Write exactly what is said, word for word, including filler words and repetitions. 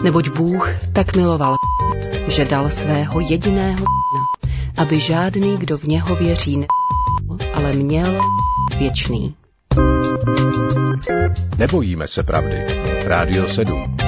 Neboť Bůh tak miloval, že dal svého jediného syna, aby žádný, kdo v něho věří, nebyl, ale měl věčný. Nebojíme se pravdy. Rádio sedm.